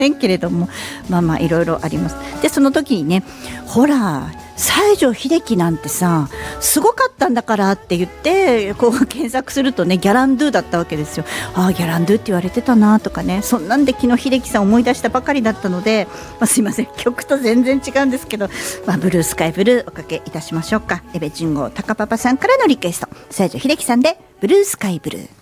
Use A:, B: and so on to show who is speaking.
A: せんけれども、いろいろあります。でその時にね、ほら西城秀樹なんてさすごかったんだからって言ってこう検索するとね、ギャランドゥだったわけですよ。ギャランドゥって言われてたなとかね、そんなんで昨日秀樹さん思い出したばかりだったので、すいません、曲と全然違うんですけど、ブルースカイブルーおかけいたしましょうか。エベジンゴ高パパさんからのリクエスト、西城秀樹さんでブルースカイブルー。